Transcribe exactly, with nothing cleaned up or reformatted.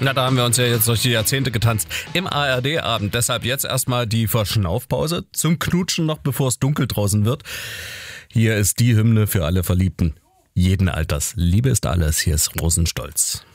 Na, da haben wir uns ja jetzt durch die Jahrzehnte getanzt im A R D-Abend. Deshalb jetzt erstmal die Verschnaufpause zum Knutschen noch, bevor es dunkel draußen wird. Hier ist die Hymne für alle Verliebten jeden Alters. Liebe ist alles, hier ist Rosenstolz.